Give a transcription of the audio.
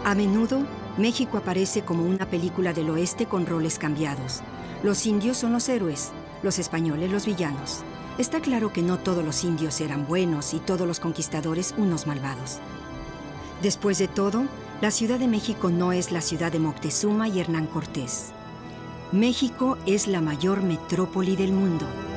A menudo, México aparece como una película del oeste con roles cambiados. Los indios son los héroes, los españoles los villanos. Está claro que no todos los indios eran buenos y todos los conquistadores unos malvados. Después de todo, la Ciudad de México no es la ciudad de Moctezuma y Hernán Cortés. México es la mayor metrópoli del mundo.